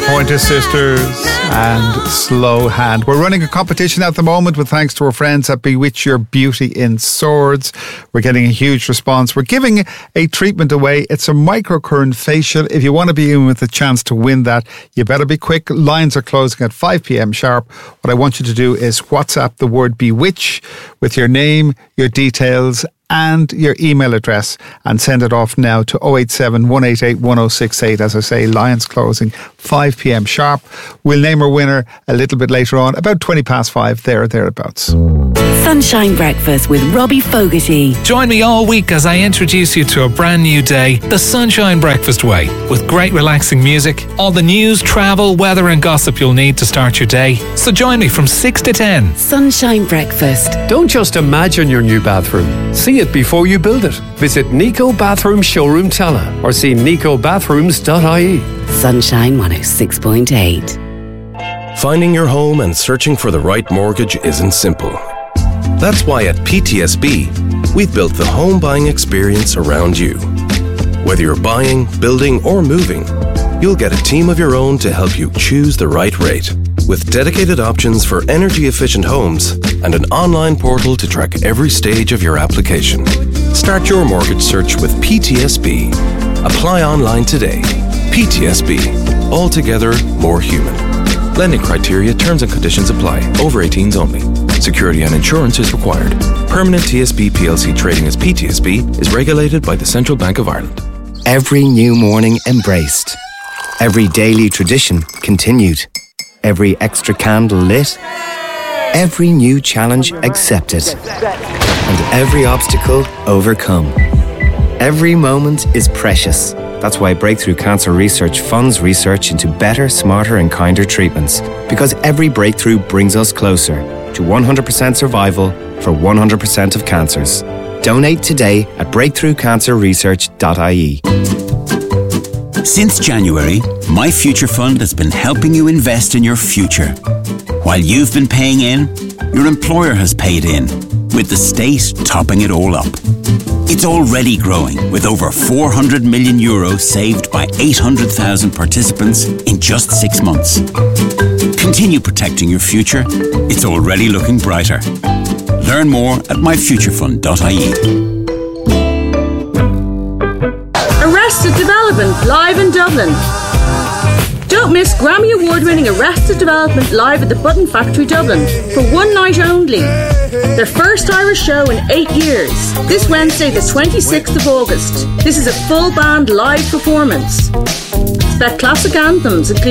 Pointer Sisters and Slow Hand. We're running a competition at the moment with thanks to our friends at Bewitch Your Beauty in Swords. We're getting a huge response. We're giving a treatment away. It's a microcurrent facial. If you want to be in with a chance to win that, you better be quick. Lines are closing at 5 p.m. sharp. What I want you to do is WhatsApp the word Bewitch with your name, your details and your email address and send it off now to 087 188 1068. As I say, lines closing 5 p.m. sharp. We'll name our winner a little bit later on, about 20 past 5, there or thereabouts. Sunshine Breakfast with Robbie Fogarty. Join me all week as I introduce you to a brand new day, the Sunshine Breakfast way, with great relaxing music, all the news, travel, weather and gossip you'll need to start your day. So join me from 6 to 10. Sunshine Breakfast. Don't just imagine your new bathroom. See it before you build it. Visit Nico Bathroom Showroom Tala or see nicobathrooms.ie. Sunshine 106.8. Finding your home and searching for the right mortgage isn't simple. That's why at PTSB, we've built the home buying experience around you. Whether you're buying, building, or moving, you'll get a team of your own to help you choose the right rate. With dedicated options for energy-efficient homes and an online portal to track every stage of your application. Start your mortgage search with PTSB. Apply online today. PTSB. Altogether more human. Lending criteria, terms and conditions apply. Over 18s only. Security and insurance is required. Permanent TSB PLC trading as PTSB is regulated by the Central Bank of Ireland. Every new morning embraced. Every daily tradition continued. Every extra candle lit. Every new challenge accepted. And every obstacle overcome. Every moment is precious. That's why Breakthrough Cancer Research funds research into better, smarter and kinder treatments. Because every breakthrough brings us closer to 100% survival for 100% of cancers. Donate today at breakthroughcancerresearch.ie. Since January, My Future Fund has been helping you invest in your future. While you've been paying in, your employer has paid in, with the state topping it all up. It's already growing, with over €400 million saved by 800,000 participants in just 6 months. Continue protecting your future. It's already looking brighter. Learn more at myfuturefund.ie. Arrested Development live in Dublin. Don't miss Grammy Award-winning Arrested Development live at the Button Factory Dublin for one night only. Their first Irish show in 8 years. This Wednesday, the 26th of August. This is a full band live performance. Expect classic anthems, including